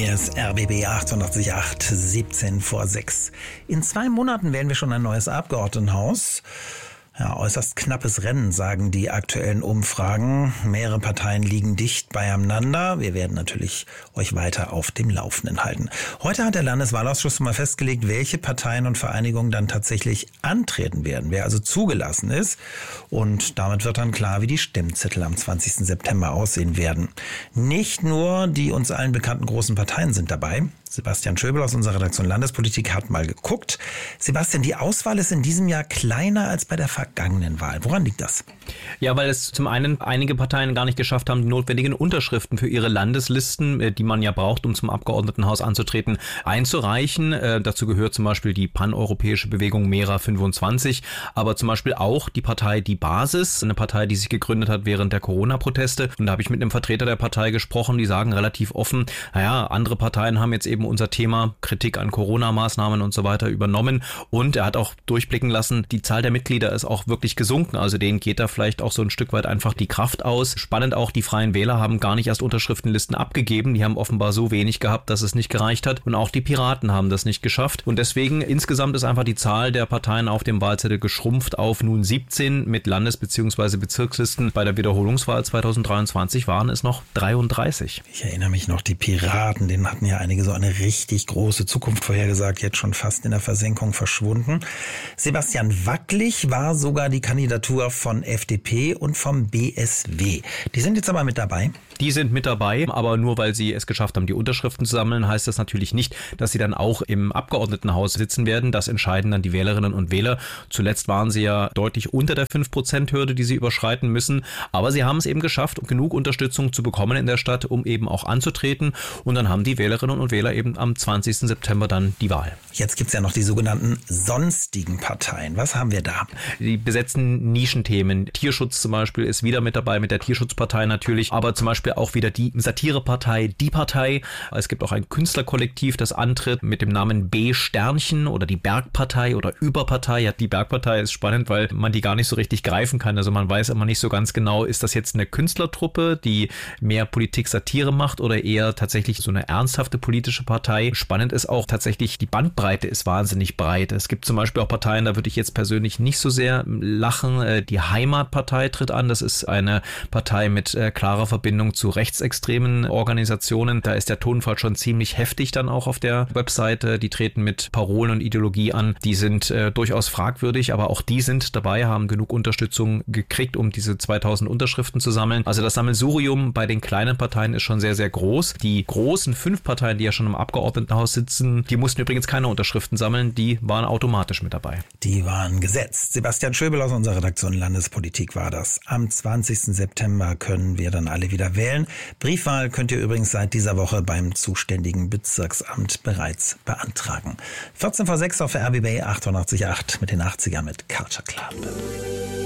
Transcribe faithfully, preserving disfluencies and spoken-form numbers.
Hier ist R B B achtundachtzig Komma acht, siebzehn vor sechs. In zwei Monaten wählen wir schon ein neues Abgeordnetenhaus. Ja, äußerst knappes Rennen, sagen die aktuellen Umfragen. Mehrere Parteien liegen dicht beieinander. Wir werden natürlich euch weiter auf dem Laufenden halten. Heute hat der Landeswahlausschuss mal festgelegt, welche Parteien und Vereinigungen dann tatsächlich antreten werden, wer also zugelassen ist. Und damit wird dann klar, wie die Stimmzettel am zwanzigsten September aussehen werden. Nicht nur die uns allen bekannten großen Parteien sind dabei. Sebastian Schöbel aus unserer Redaktion Landespolitik hat mal geguckt. Sebastian, die Auswahl ist in diesem Jahr kleiner als bei der vergangenen Wahl. Woran liegt das? Ja, weil es zum einen einige Parteien gar nicht geschafft haben, die notwendigen Unterschriften für ihre Landeslisten, die man ja braucht, um zum Abgeordnetenhaus anzutreten, einzureichen. Äh, dazu gehört zum Beispiel die paneuropäische Bewegung Mera fünfundzwanzig, aber zum Beispiel auch die Partei Die Basis, eine Partei, die sich gegründet hat während der Corona-Proteste. Und da habe ich mit einem Vertreter der Partei gesprochen, die sagen relativ offen, naja, andere Parteien haben jetzt eben unser Thema Kritik an Corona-Maßnahmen und so weiter übernommen. Und er hat auch durchblicken lassen, die Zahl der Mitglieder ist auch wirklich gesunken. Also denen geht da vielleicht auch so ein Stück weit einfach die Kraft aus. Spannend auch, die Freien Wähler haben gar nicht erst Unterschriftenlisten abgegeben. Die haben offenbar so wenig gehabt, dass es nicht gereicht hat. Und auch die Piraten haben das nicht geschafft. Und deswegen insgesamt ist einfach die Zahl der Parteien auf dem Wahlzettel geschrumpft auf nun siebzehn. Mit Landes- bzw. Bezirkslisten bei der Wiederholungswahl zweitausenddreiundzwanzig waren es noch dreiunddreißig. Ich erinnere mich noch, die Piraten, denen hatten ja einige so eine richtig große Zukunft vorhergesagt, jetzt schon fast in der Versenkung verschwunden. Sebastian, wackelig war sogar die Kandidatur von F D P und vom B S W. Die sind jetzt aber mit dabei. Die sind mit dabei, aber nur weil sie es geschafft haben, die Unterschriften zu sammeln, heißt das natürlich nicht, dass sie dann auch im Abgeordnetenhaus sitzen werden. Das entscheiden dann die Wählerinnen und Wähler. Zuletzt waren sie ja deutlich unter der fünf Prozent Hürde, die sie überschreiten müssen. Aber sie haben es eben geschafft, genug Unterstützung zu bekommen in der Stadt, um eben auch anzutreten. Und dann haben die Wählerinnen und Wähler eben am zwanzigsten September dann die Wahl. Jetzt gibt es ja noch die sogenannten sonstigen Parteien. Was haben wir da? Die besetzen Nischenthemen. Tierschutz zum Beispiel ist wieder mit dabei, mit der Tierschutzpartei natürlich, aber zum Beispiel auch wieder die Satirepartei, die Partei. Es gibt auch ein Künstlerkollektiv, das antritt mit dem Namen B-Sternchen oder die Bergpartei oder Überpartei. Ja, die Bergpartei ist spannend, weil man die gar nicht so richtig greifen kann. Also man weiß immer nicht so ganz genau, ist das jetzt eine Künstlertruppe, die mehr Politik-Satire macht oder eher tatsächlich so eine ernsthafte politische Partei. Spannend ist auch tatsächlich, die Bandbreite ist wahnsinnig breit. Es gibt zum Beispiel auch Parteien, da würde ich jetzt persönlich nicht so sehr lachen. Die Heimatpartei tritt an. Das ist eine Partei mit äh, klarer Verbindung zu rechtsextremen Organisationen. Da ist der Tonfall schon ziemlich heftig dann auch auf der Webseite. Die treten mit Parolen und Ideologie an. Die sind äh, durchaus fragwürdig, aber auch die sind dabei, haben genug Unterstützung gekriegt, um diese zweitausend Unterschriften zu sammeln. Also das Sammelsurium bei den kleinen Parteien ist schon sehr, sehr groß. Die großen fünf Parteien, die ja schon im Abgeordnetenhaus sitzen, die mussten übrigens keine Unterschriften sammeln. Die waren automatisch mit dabei. Die waren gesetzt. Sebastian Schöbel aus unserer Redaktion Landespolitik war das. Am zwanzigsten September können wir dann alle wieder wählen. Briefwahl könnt ihr übrigens seit dieser Woche beim zuständigen Bezirksamt bereits beantragen. vierzehn vor sechs auf R B B achtundachtzig Komma acht mit den achtziger mit Culture Club.